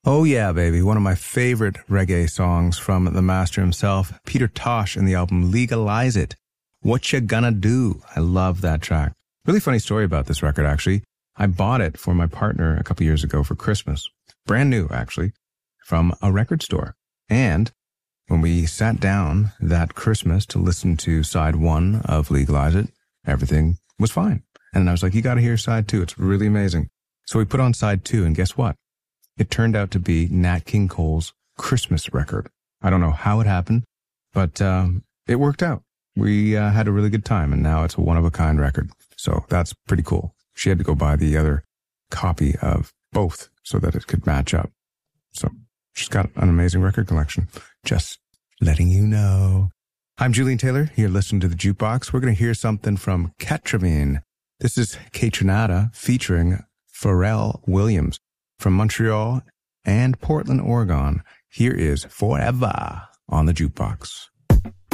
Oh yeah, baby. One of my favorite reggae songs from the master himself, Peter Tosh, in the album Legalize It. What You Gonna Do? I love that track. Really funny story about this record, actually. I bought it for my partner a couple years ago for Christmas. Brand new, actually, from a record store. And when we sat down that Christmas to listen to side one of Legalize It, everything was fine. And I was like, you got to hear side two. It's really amazing. So we put on side two, and guess what? It turned out to be Nat King Cole's Christmas record. I don't know how it happened, but it worked out. We had a really good time, and now it's a one-of-a-kind record. So that's pretty cool. She had to go buy the other copy of both so that it could match up. So she's got an amazing record collection. Just letting you know. I'm Julian Taylor. You're listening to The Jukebox. We're going to hear something from Ketramine. This is Kaytranada featuring Pharrell Williams. From Montreal and Portland, Oregon, here is Forever on The Jukebox.